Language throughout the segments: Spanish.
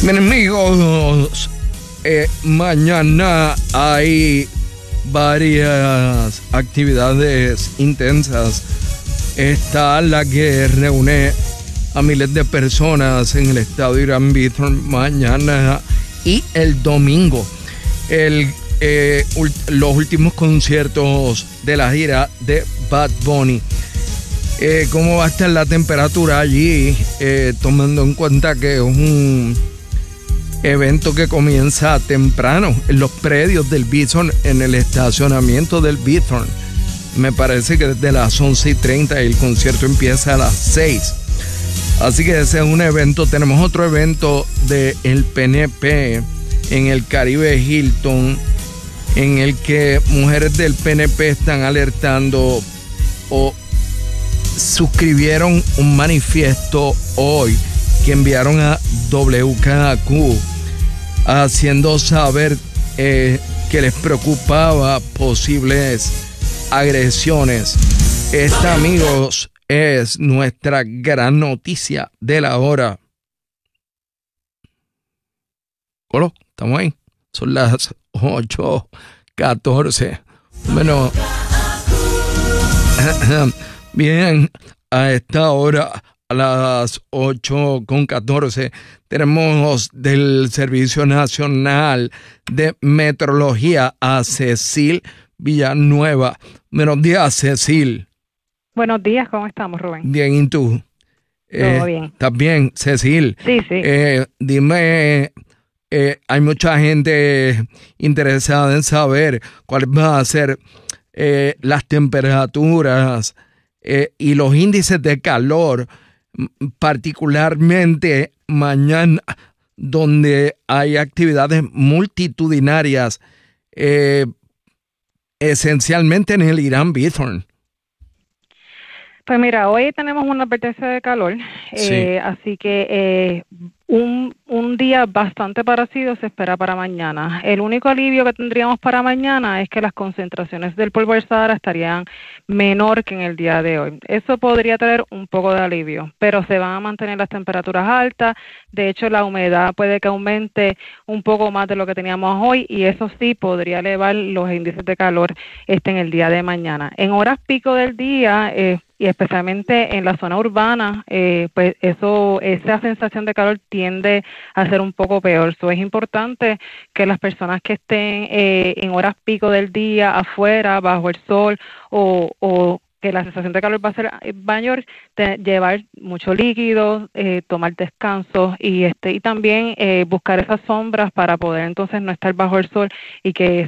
Bien, amigos, mañana hay varias actividades intensas. Está la que reúne a miles de personas en el estadio Irán Bithorn mañana y el domingo. Los últimos conciertos de la gira de Bad Bunny. ¿Cómo va a estar la temperatura allí? Tomando en cuenta que es un evento que comienza temprano en los predios del Bithorn, en el estacionamiento del Bithorn. Me parece que desde las 11:30 y el concierto empieza a las 6. Así que ese es un evento. Tenemos otro evento del PNP en el Caribe Hilton, en el que mujeres del PNP están alertando o suscribieron un manifiesto hoy que enviaron a WKQ haciendo saber que les preocupaba posibles agresiones. Esta, amigos, es nuestra gran noticia de la hora. Hola, estamos ahí. Son las 8:14. Bueno, bien, a esta hora, a las 8:14, tenemos del Servicio Nacional de Meteorología a Cecil Villanueva. Buenos días, Cecil. Buenos días, ¿cómo estamos, Rubén? Bien, ¿y tú? Todo bien. ¿Estás bien, Cecil? Sí. Dime, hay mucha gente interesada en saber cuáles van a ser las temperaturas y los índices de calor, particularmente mañana, donde hay actividades multitudinarias, esencialmente en el Irán Bithorn. Pues mira, hoy tenemos una advertencia de calor, Sí. así que un día bastante parecido se espera para mañana. El único alivio que tendríamos para mañana es que las concentraciones del polvo del Sahara estarían menor que en el día de hoy. Eso podría traer un poco de alivio, pero se van a mantener las temperaturas altas. De hecho, la humedad puede que aumente un poco más de lo que teníamos hoy y eso sí podría elevar los índices de calor en el día de mañana. En horas pico del día, y especialmente en la zona urbana, pues esa sensación de calor tiende a ser un poco peor. Es importante que las personas que estén en horas pico del día afuera, bajo el sol, o que la sensación de calor va a ser mayor, llevar mucho líquido, tomar descansos y también buscar esas sombras para poder entonces no estar bajo el sol y que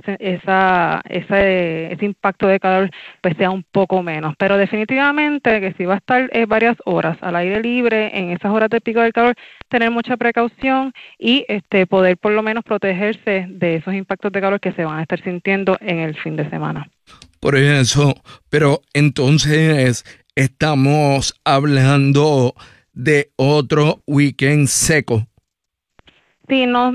ese impacto de calor pues sea un poco menos. Pero definitivamente que si va a estar varias horas al aire libre en esas horas de pico del calor, tener mucha precaución y poder por lo menos protegerse de esos impactos de calor que se van a estar sintiendo en el fin de semana. Por eso, pero entonces estamos hablando de otro weekend seco. Sí, no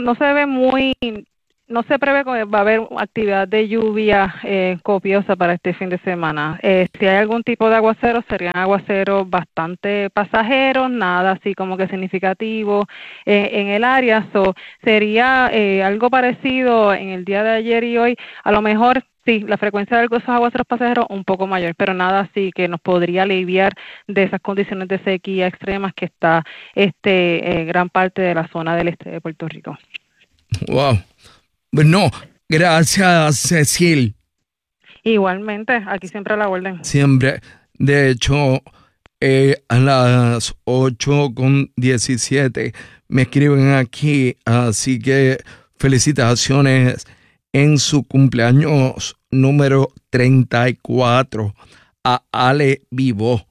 se prevé que va a haber actividad de lluvia copiosa para este fin de semana. Si hay algún tipo de aguacero, serían aguaceros bastante pasajeros, nada así como que significativo en el área. Sería algo parecido en el día de ayer y hoy, a lo mejor. Sí, la frecuencia de esos aguaceros pasajeros un poco mayor, pero nada así que nos podría aliviar de esas condiciones de sequía extremas que está gran parte de la zona del este de Puerto Rico. Wow. Bueno, gracias, Cecil. Igualmente, aquí siempre a la orden. Siempre. De hecho, a las 8:17 me escriben aquí, así que felicitaciones en su cumpleaños número 34 a Ale Vivo.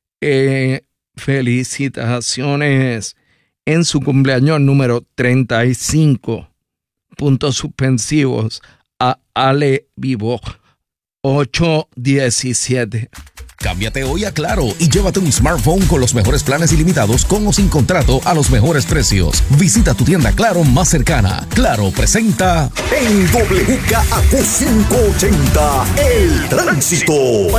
Felicitaciones en su cumpleaños número 35. Puntos suspensivos a Ale Vivo. 8:17. Cámbiate hoy a Claro y llévate un smartphone con los mejores planes ilimitados con o sin contrato a los mejores precios. Visita tu tienda Claro más cercana. Claro presenta en WKAQ 580 El Tránsito.